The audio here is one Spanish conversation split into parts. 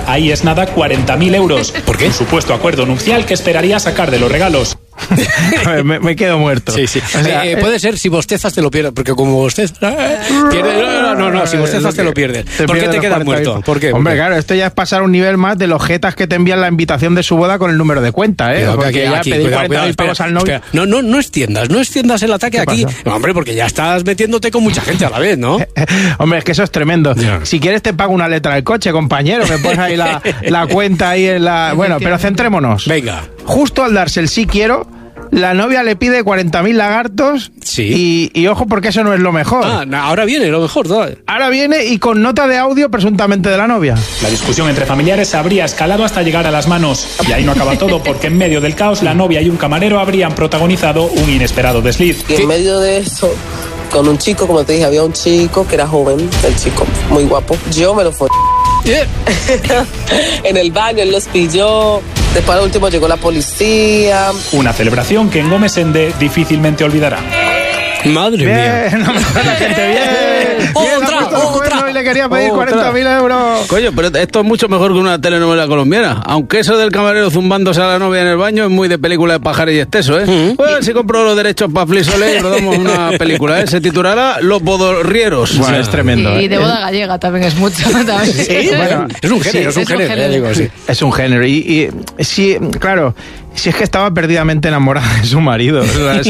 ahí es nada 40.000 euros. ¿Por qué? Un supuesto acuerdo nupcial que esperaría sacar de los regalos. A ver, me quedo muerto. Sí. O sea, puede ser si bostezas te lo pierdes, porque como bostezas no, si bostezas te lo pierdes. ¿Por qué te quedas muerto? ¿Por qué? Hombre, claro, esto ya es pasar un nivel más de los jetas que te envían la invitación de su boda con el número de cuenta, ¿eh? Porque ya pedir 40.000 pavos al novio. No extiendas el ataque aquí. No, hombre, porque ya estás metiéndote con mucha gente a la vez, ¿no? Hombre, es que eso es tremendo. Ya. Si quieres te pago una letra del coche, compañero, me pones ahí la cuenta ahí en la... Bueno, pero centrémonos. Venga. Justo al darse el sí quiero, la novia le pide 40.000 lagartos. Sí. Y ojo, porque eso no es lo mejor. Ahora viene lo mejor, ¿no? Ahora viene y con nota de audio presuntamente de la novia. La discusión entre familiares habría escalado hasta llegar a las manos. Y ahí no acaba todo, porque en medio del caos la novia y un camarero habrían protagonizado un inesperado desliz. Y en medio de eso, con un chico, como te dije, había un chico que era joven, el chico muy guapo. Yo me lo fui. En el baño, él los pilló. Después al último llegó la policía. Una celebración que en Gómez Ende difícilmente olvidará. Madre mía. No me jodas, la gente bien. Otra. Y le quería pedir 40.000 euros. Coño, pero esto es mucho mejor que una telenovela colombiana. Aunque eso del camarero zumbándose a la novia en el baño es muy de película de pájaros y exceso, ¿eh? Pues si compro los derechos para Flisole y rodamos una película, ¿eh? Se titulará Los Bodorrieros. Bueno, es tremendo. Y de boda gallega también es mucho. También. Sí, bueno, es un género, sí. Es un género. Y sí, claro, si es que estaba perdidamente enamorada de su marido.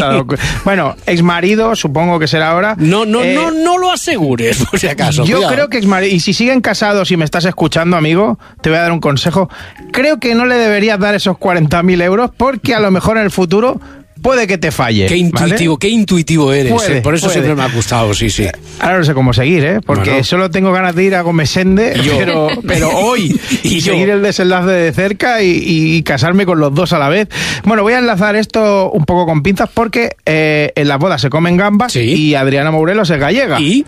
Bueno, exmarido, supongo que será ahora. No lo asegures, por si acaso. Yo cuidado. creo que exmarido. Y si siguen casados y me estás escuchando, amigo, te voy a dar un consejo. Creo que no le deberías dar esos 40.000 euros porque a lo mejor en el futuro puede que te falle. Qué intuitivo eres. Por eso puede. siempre me ha gustado, sí. Ahora no sé cómo seguir, ¿eh? Porque Bueno. solo tengo ganas de ir a Gomesende, pero hoy. Y seguir el desenlace de cerca y casarme con los dos a la vez. Bueno, voy a enlazar esto un poco con pinzas porque en las bodas se comen gambas. Sí. Y Adriana Morelos es gallega. ¿Y?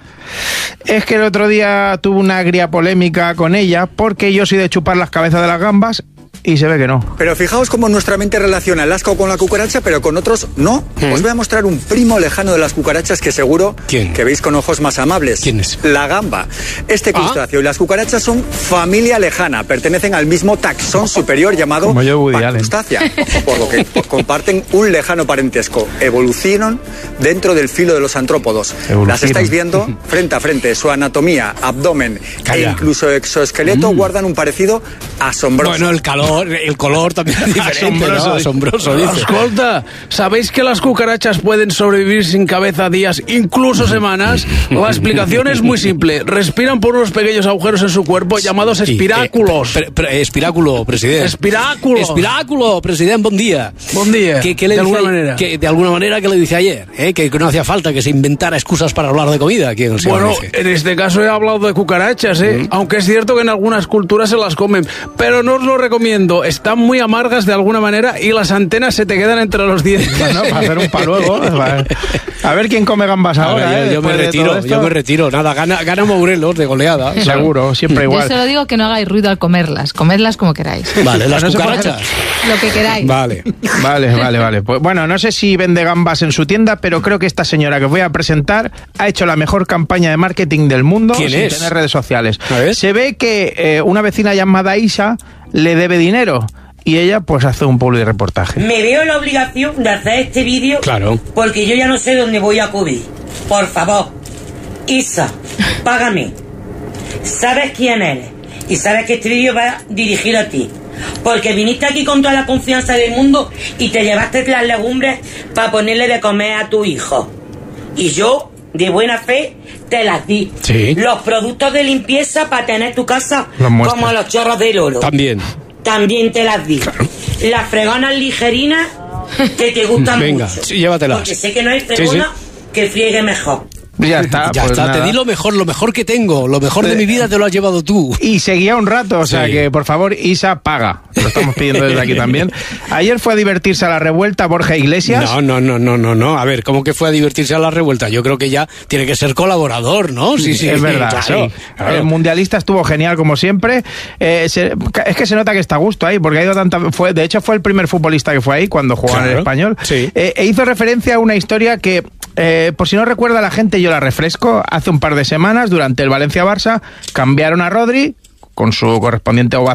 Es que el otro día tuve una agria polémica con ella porque yo soy de chupar las cabezas de las gambas. Y se ve que no. Pero fijaos cómo nuestra mente relaciona el asco con la cucaracha, pero con otros no. Os voy a mostrar un primo lejano de las cucarachas que seguro ¿Quién? que veis con ojos más amables. ¿Quién es? La gamba. Este crustáceo y las cucarachas son familia lejana, pertenecen al mismo taxón superior llamado Como yo, Woody Allen. Pancrustácea, por lo que comparten un lejano parentesco. Evolucionan dentro del filo de los antrópodos. Las estáis viendo frente a frente. Su anatomía, abdomen e incluso exoesqueleto guardan un parecido asombroso. Bueno, el color también es diferente, asombroso, dice. Escolta, ¿sabéis que las cucarachas pueden sobrevivir sin cabeza días, incluso semanas? La explicación es muy simple. Respiran por unos pequeños agujeros en su cuerpo llamados espiráculos. Espiráculo, presidente. Espiráculo, presidente, buen día. Buen día. ¿Qué le de dice alguna manera. de alguna manera, ¿qué le dice ayer? Que no hacía falta que se inventara excusas para hablar de comida aquí en el siglo Bueno, XIX. en este caso he hablado de cucarachas, aunque es cierto que en algunas culturas se las comen, pero no os lo recomiendo. Están muy amargas de alguna manera y las antenas se te quedan entre los dientes. Bueno, para hacer un paluego. A ver quién come gambas ahora. Yo me retiro. Nada, gana Morelos de goleada. Seguro, siempre igual. Yo solo digo que no hagáis ruido al comerlas. Comedlas como queráis. Vale, las No se cucarachas. Lo que queráis. Vale. Vale. Pues, bueno, no sé si vende gambas en su tienda, pero creo que esta señora que os voy a presentar ha hecho la mejor campaña de marketing del mundo ¿Quién sin es? tener redes sociales. A ver. Se ve que una vecina llamada Isa le debe dinero y ella pues hace un publireportaje. Me veo en la obligación de hacer este vídeo. Claro. Porque yo ya no sé dónde voy a acudir. Por favor, Isa, págame. Sabes quién eres y sabes que este vídeo va dirigido a ti. Porque viniste aquí con toda la confianza del mundo y te llevaste las legumbres para ponerle de comer a tu hijo. Y yo, de buena fe, te las di. Sí. Los productos de limpieza para tener tu casa Los muestras. como los chorros del oro. También te las di. Claro. Las fregonas ligerinas que te gustan Venga, mucho. sí, llévatelas. Porque sé que no hay fregona que friegue mejor. Ya está. Ya pues está, nada. te di lo mejor que tengo. Lo mejor de mi vida te lo has llevado tú. Y seguía un rato, o sea Sí. que por favor, Isa, paga. Lo estamos pidiendo desde aquí también. Ayer fue a divertirse a la revuelta Borja Iglesias. No. A ver, ¿cómo que fue a divertirse a la revuelta? Yo creo que ya tiene que ser colaborador, ¿no? Sí, Es verdad, claro, sí. claro. El mundialista estuvo genial como siempre. Es que se nota que está a gusto ahí, porque ha ido de hecho fue el primer futbolista que fue ahí cuando jugaba en el Claro, Español. sí. Hizo referencia a una historia que, por si no recuerda la gente, yo la refresco. Hace un par de semanas, durante el Valencia-Barça, cambiaron a Rodri con su correspondiente ovación